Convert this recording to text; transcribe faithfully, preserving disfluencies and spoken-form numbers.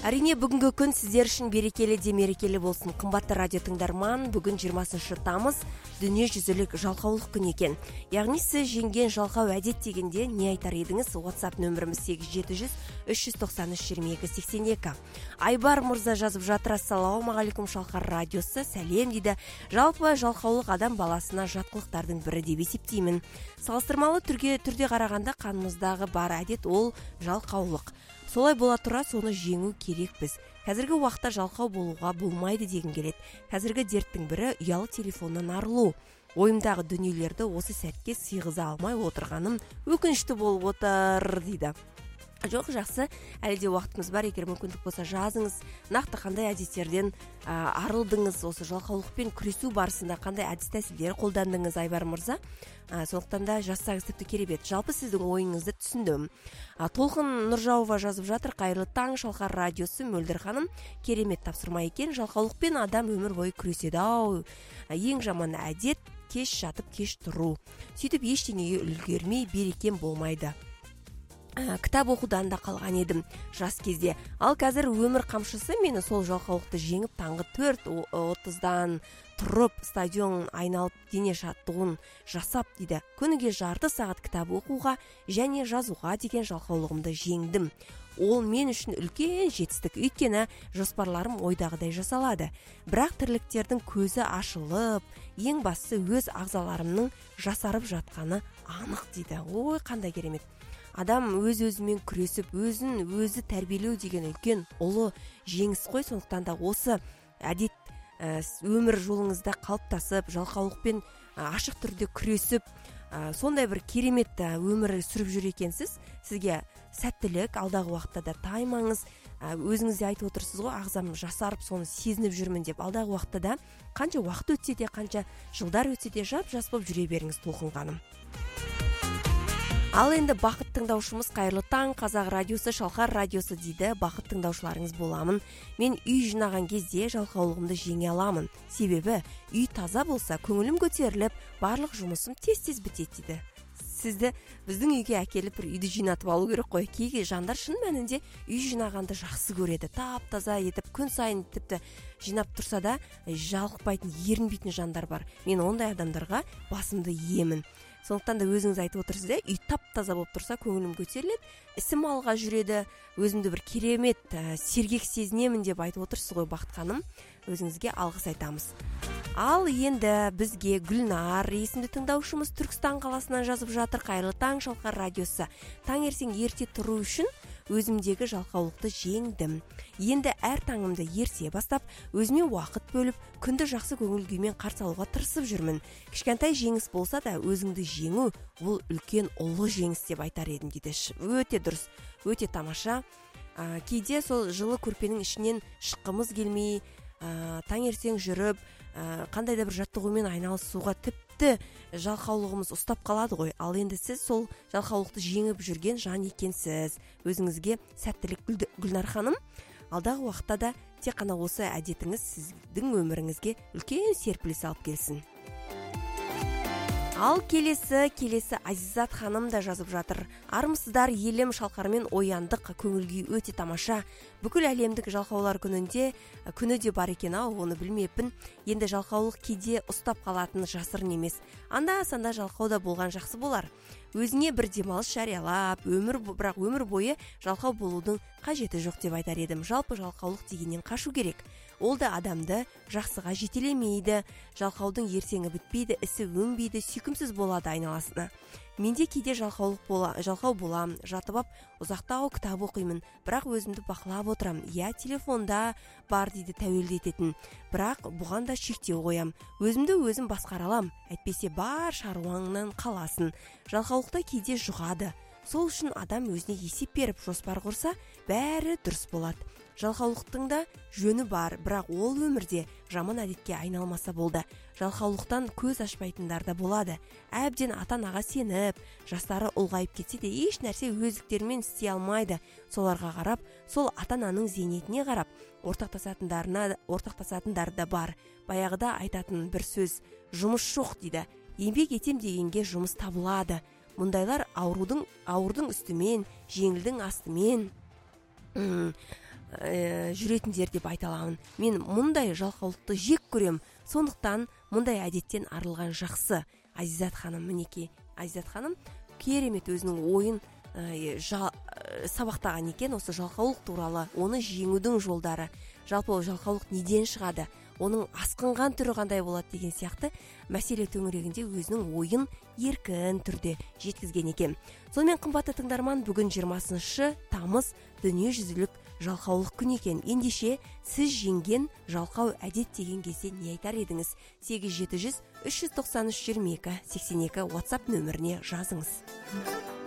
Әрине бүгінгі күн сіздер үшін берекелі де мерекелі болсын. Қымбатты радио тыңдарман, бүгін жиырмасыншы тамыз дүниежүзілік жалқаулық күні екен. Яғни сіз жеңген жалқау әдет дегенде не айтар едіңіз? WhatsApp нөміріміз сегіз жеті жүз үш жүз тоқсан үш жиырма екі сексен екі. Айбар мырза жазып жатыр: ассалаумағалейкум Шалқар радиосы, сәлем дейді. Жалпы жалқаулық адам баласына жатқылықтардың бірі деп есептеймін. Салыстырмалы түрге түрде қарағанда қанымыздағы бар әдет ол жалқаулық. Солай бола тұра соны жеңу керекпіз. Қазіргі уақытта жалқау болуға болмайды деген келеді. Қазіргі дерттің бірі ұялы телефоннан арылу. Ойымдағы дүниелерді осы сәтке сыйғыза алмай отырғаным өкінішті болып отыр дейді. Жоқ, жақсы, әлі де уақытымыз бар. Егер мүмкіндік болса жазыңыз, нақты қандай әдеттерден ә, арылдыңыз, осы жалқаулықпен күресу барысында қандай әдіс тәсілдер қолдандыңыз, Айбар мырза. ә, сондықтан да жазсаңыз тіпті керемет. Жалпы сіздің ойыңызды түсіндім. ә, Толқын Нұржауова жазып жатыр: қайырлы таң Шалқар радиосы, Мөлдір ханым, керемет тапсырма екен. Жалқаулықпен адам өмір бойы күреседі ау. Ең жаман әдет кеш жатып кеш тұру. Сөйтіп ештеңеге үлгермей берекем болмайды. Кітап оқудан да қалған едім жас кезде. Ал қазір өмір қамшысы мені сол жалқаулықты жеңіп таңғы төрт отыздан тұрып стадион айналып дене шаттығын жасап дейді. Күніге жарты сағат кітап оқуға және жазуға деген жалқаулығымды жеңдім. Ол мен үшін үлкен жетістік, өйткені жоспарларым ойдағыдай жасалады. Бірақ тірліктердің көзі ашылып, ең бастысы өз ағзаларымның жасарып жатқаны анық дейді. Ой, қандай керемет. Адам өз-өзімен күресіп, өзін өзі тәрбиелеу деген үлкен ұлы жеңіс қой. Сондықтан да осы әдет ә, өмір жолыңызда қалыптасып, жалқаулықпен ә, ашық түрде күресіп, ә, сондай бір керемет өмір сүріп жүр екенсіз. Сізге сәттілік, алдағы уақытта да таймаңыз. ә, Өзіңізде айтып отырсыз ғой, ағзам жасарып, соны сезініп жүрмін деп. Алдағы уақытта да қанша уақыт өтсе де, қанша жылдар өтсе де жап-жас болып жүре беріңіз, Толқын ханым. Ал енді бақыт тыңдаушымыз: қайырлы таң Қазақ радиосы, Шалқар радиосы дейді. Бақыт тыңдаушыларыңыз боламын. Мен үй жинаған кезде жалқаулығымды жеңе аламын. Себебі үй таза болса, көңілім көтеріліп, барлық жұмысым тез-тез бітеді дейді. Сізді біздің үйге әкеліп бір үйді жинатып алу керек қой. Кейде жандар шын мәнінде үй жинағанды жақсы көреді. Тап-таза етіп, күн сайын тіпті жинап тұрса да жалықпайтын, ерінбейтін жандар бар. Мен ондай адамдарға басымды иемін. Сондықтан да өзіңіз айтып отырсыз, үй тап-таза болып тұрса, көңілім көтеріледі, ісім алға жүреді, өзімді бір керемет ә, сергек сезінемін деп айтып отырсыз ғой, Бақыт ханым. Өзіңізге алғыс айтамыз. Ал енді бізге Гүлнар есімді тыңдаушымыз Түркістан қаласынан жазып жатыр: қайырлы таң Шалқар радиосы. Таңертең ерте тұру үшін өзімдегі жалқаулықты жеңдім. Енді әр таңымды ерте бастап, өзіме уақыт бөліп, күнді жақсы көңіл күймен қарсы алуға тырысып жүрмін. Кішкентай жеңіс болса да, өзіңді жеңу бұл үлкен ұлы жеңіс деп айтар едім дейді. Өте дұрыс, өте тамаша. ә, Кейде сол жылы көрпенің ішінен шыққымыз келмей, ә, таңертең жүріп, ә, қандай да бір жаттығумен айналысуға тіпті жалқаулығымыз ұстап қалады ғой. Ал енді сіз сол жалқаулықты жеңіп жүрген жан екенсіз. Өзіңізге сәттілік, Гүлнар ханым. Алдағы уақытта да тек қана осы әдетіңіз сіздің өміріңізге үлкен серпіліс алып келсін. Ал келесі, келесі Азизат ханым да жазып жатыр: армысыздар елім, Шалқармен ояндық, көңіл күй өте тамаша. Бүкіл әлемдік жалқаулар күнінде күні де бар екен ау, оны білмеппін. Енді жалқаулық кейде ұстап қалатын жасырын емес. Анда-санда жалқау да болған жақсы болар. Өзіне бір демалыс жариялап, өмір бірақ өмір бойы жалқау болудың қажеті жоқ деп айтар едім. Жалпы жалқаулық дегеннен қашу керек. Ол да адамды жақсыға жетелемейді. Жалқаудың ертеңі бітпейді, ісі өнбейді, сүйкімсіз болады айналасына. Менде кейде жалқаулық бола, жалқау болам, жатып ап ұзақтау кітап оқимын, бірақ өзімді бақылап отырам. Я телефонда бар дейді тәуелді ететін. Бірақ бұған да шектеу қоям. Өзімді өзім басқара алам, әйтпесе бар шаруаңнан қаласын. Жалқаулықта кейде жұғады. Сол үшін адам өзіне есеп беріп жоспар құрса, бәрі дұрыс болады. Жалқаулықтың да жөні бар, бірақ ол өмірде жаман әдетке айналмаса болды. Жалқаулықтан көз ашпайтындар да болады. Әбден ата-анаға сеніп, жастары ұлғайып кетсе де еш нәрсе өздіктерімен істей алмайды. Соларға қарап, сол ата-ананың зейнетіне қарап, ортақтасатындарына ортақтасатындар да бар. Баяғыда айтатын бір сөз: жұмыс жоқ дейді. Еңбек етем дегенге жұмыс табылады. Мұндайлар аурудың аурудың үстімен, жеңілдің астымен ә, жүретіндер деп айта аламын. Мен мұндай жалқаулықты жек көрем. Сондықтан мұндай әдеттен арылған жақсы. Азизат ханым, мінекей, Азизат ханым керемет өзінің ойын ә, жа, ә, сабақтаған екен осы жалқаулық туралы, оны жеңудің жолдары. Жалпы жалқаулық неден шығады, оның асқынған түрі қандай болады деген сияқты мәселе төңірегінде өзінің ойын еркін түрде жеткізген екен. Сонымен қымбатты тыңдарман, бүгін жиырмасыншы тамыз дүниежүзілік жалқаулық күн екен. Ендеше сіз жеңген жалқау әдет деген кезде не айтар едіңіз? сегіз жеті жүз үш жүз тоқсан үш жиырма екі сексен екі WhatsApp нөміріне жазыңыз.